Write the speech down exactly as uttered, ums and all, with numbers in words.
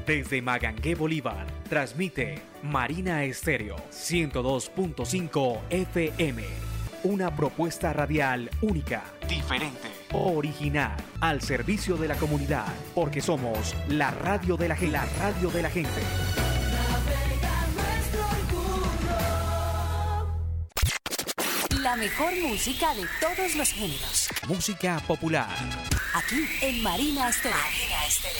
Desde Magangué, Bolívar, transmite Marina Estéreo ciento dos punto cinco F M. Una propuesta radial única, diferente, original, al servicio de la comunidad, porque somos la radio de la gente. La radio de la gente. La mejor música de todos los géneros. Música popular. Aquí en Marina Estéreo.